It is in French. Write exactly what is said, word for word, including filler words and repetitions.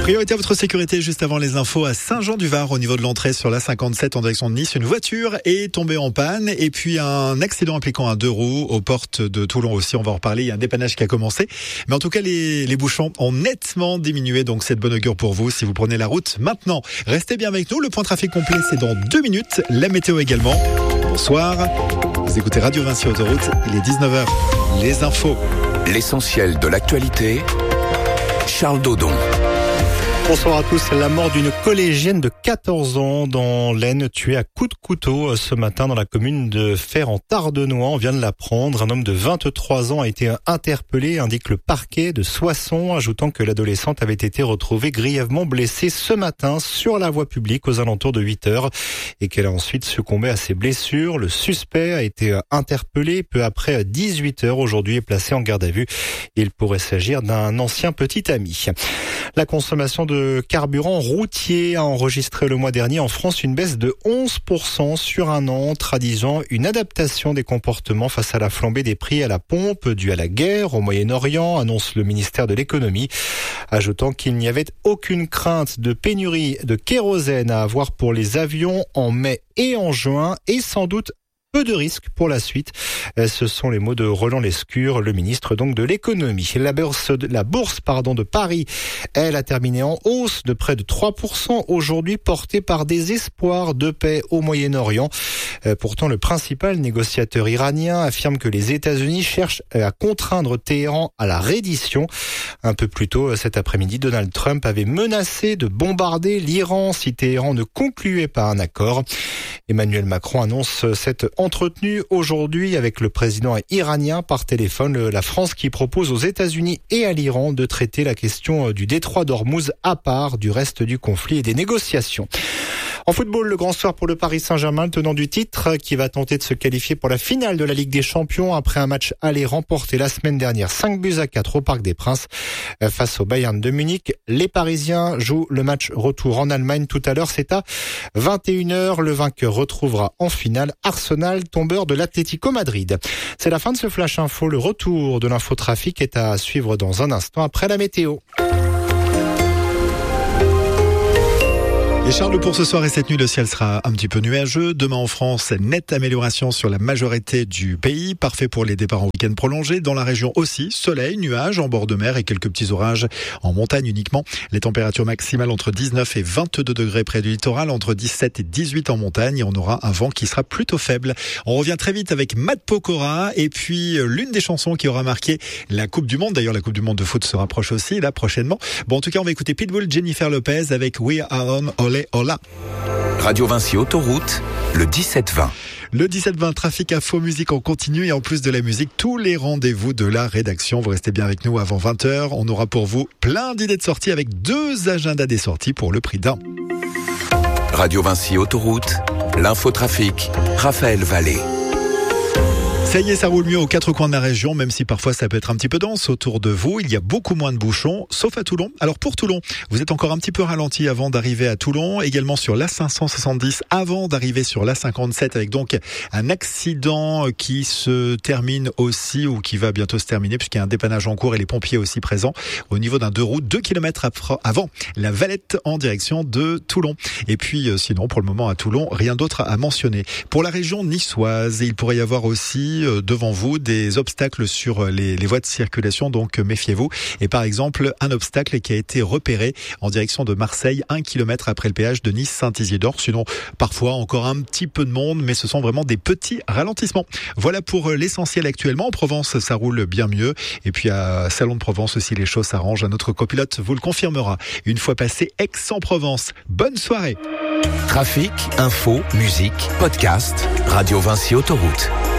Priorité à votre sécurité juste avant les infos à Saint-Jean-du-Var au niveau de l'entrée sur l'A cinquante-sept en direction de Nice. Une voiture est tombée en panne et puis un accident impliquant un deux roues aux portes de Toulon aussi. On va en reparler. Il y a un dépannage qui a commencé. Mais en tout cas, les, les bouchons ont nettement diminué. Donc c'est de bonne augure pour vous si vous prenez la route maintenant. Restez bien avec nous. Le point trafic complet, c'est dans deux minutes. La météo également. Bonsoir. Vous écoutez Radio Vinci Autoroute. Il est dix-neuf heures. Les infos. L'essentiel de l'actualité. Charles Dodon. Bonsoir à tous. La mort d'une collégienne de quatorze ans dans l'Aisne, tuée à coups de couteau ce matin dans la commune de Fère en Tardenois. On vient de l'apprendre. Un homme de vingt-trois ans a été interpellé, indique le parquet de Soissons, ajoutant que l'adolescente avait été retrouvée grièvement blessée ce matin sur la voie publique aux alentours de huit heures et qu'elle a ensuite succombé à ses blessures. Le suspect a été interpellé peu après dix-huit heures. Aujourd'hui est placé en garde à vue. Il pourrait s'agir d'un ancien petit ami. La consommation de Le carburant routier a enregistré le mois dernier en France une baisse de onze pour cent sur un an, traduisant une adaptation des comportements face à la flambée des prix à la pompe due à la guerre au Moyen-Orient, annonce le ministère de l'économie, ajoutant qu'il n'y avait aucune crainte de pénurie de kérosène à avoir pour les avions en mai et en juin et sans doute peu de risques pour la suite. Ce sont les mots de Roland Lescure, le ministre donc de l'économie. La bourse, la bourse pardon, de Paris, elle a terminé en hausse de près de trois pour cent aujourd'hui, portée par des espoirs de paix au Moyen-Orient. Pourtant, le principal négociateur iranien affirme que les États-Unis cherchent à contraindre Téhéran à la reddition. Un peu plus tôt cet après-midi, Donald Trump avait menacé de bombarder l'Iran si Téhéran ne concluait pas un accord. Emmanuel Macron annonce cette entretenue aujourd'hui avec le président iranien par téléphone. La France qui propose aux États-Unis et à l'Iran de traiter la question du détroit d'Ormuz à part du reste du conflit et des négociations. En football, le grand soir pour le Paris Saint-Germain, le tenant du titre, qui va tenter de se qualifier pour la finale de la Ligue des Champions après un match aller remporté la semaine dernière cinq buts à quatre au Parc des Princes face au Bayern de Munich. Les Parisiens jouent le match retour en Allemagne tout à l'heure. C'est à vingt et une heures. Le vainqueur retrouvera en finale Arsenal, tombeur de l'Atlético Madrid. C'est la fin de ce Flash Info. Le retour de l'infotrafic est à suivre dans un instant après la météo. Et Charles, pour ce soir et cette nuit, le ciel sera un petit peu nuageux. Demain en France, nette amélioration sur la majorité du pays. Parfait pour les départs en week-end prolongé. Dans la région aussi, soleil, nuages en bord de mer et quelques petits orages en montagne uniquement. Les températures maximales entre dix-neuf et vingt-deux degrés près du littoral, entre dix-sept et dix-huit en montagne. Et on aura un vent qui sera plutôt faible. On revient très vite avec Matt Pokora et puis l'une des chansons qui aura marqué la Coupe du Monde. D'ailleurs, la Coupe du Monde de foot se rapproche aussi là prochainement. Bon, en tout cas, on va écouter Pitbull, Jennifer Lopez avec We Are On Ole Ola. Radio Vinci Autoroute, le dix-sept vingt. Le dix-sept vingt, trafic, info, musique en continu et en plus de la musique, tous les rendez-vous de la rédaction. Vous restez bien avec nous avant vingt heures. On aura pour vous plein d'idées de sorties avec deux agendas des sorties pour le prix d'un. Radio Vinci Autoroute, l'infotrafic, Raphaël Vallée. Ça y est, ça roule mieux aux quatre coins de la région, même si parfois ça peut être un petit peu dense autour de vous. Il y a beaucoup moins de bouchons, sauf à Toulon. Alors pour Toulon, vous êtes encore un petit peu ralenti avant d'arriver à Toulon, également sur l'A cinq cent soixante-dix avant d'arriver sur l'A cinquante-sept avec donc un accident qui se termine aussi ou qui va bientôt se terminer puisqu'il y a un dépannage en cours et les pompiers aussi présents au niveau d'un deux roues, deux kilomètres avant la Valette en direction de Toulon. Et puis sinon, pour le moment à Toulon, rien d'autre à mentionner. Pour la région niçoise, il pourrait y avoir aussi devant vous des obstacles sur les, les voies de circulation, donc méfiez-vous. Et par exemple, un obstacle qui a été repéré en direction de Marseille, un kilomètre après le péage de Nice-Saint-Isidore. Sinon, parfois encore un petit peu de monde, mais ce sont vraiment des petits ralentissements. Voilà pour l'essentiel actuellement. En Provence, ça roule bien mieux. Et puis à Salon de Provence aussi, les choses s'arrangent. Notre copilote vous le confirmera. Une fois passé Aix-en-Provence. Bonne soirée. Trafic, info, musique, podcast, Radio Vinci Autoroute.